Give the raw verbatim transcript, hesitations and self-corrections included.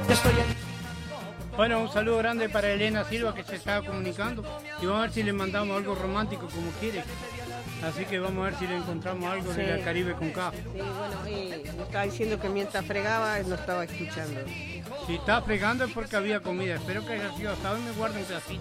Estoy Bueno, un saludo grande para Elena Silva que se estaba comunicando y vamos a ver si le mandamos algo romántico como quiere. Así que vamos a ver si le encontramos algo Sí. de la Caribe con K. Sí, bueno, eh, me estaba diciendo que mientras fregaba no estaba escuchando. Si está fregando es porque había comida. Espero que haya sido asado y me guarden un pedacito.